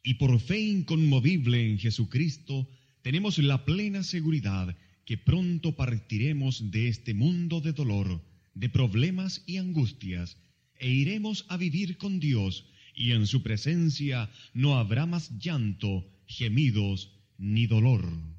y por fe inconmovible en Jesucristo, tenemos la plena seguridad que pronto partiremos de este mundo de dolor, de problemas y angustias, e iremos a vivir con Dios, y en su presencia no habrá más llanto, gemidos ni dolor.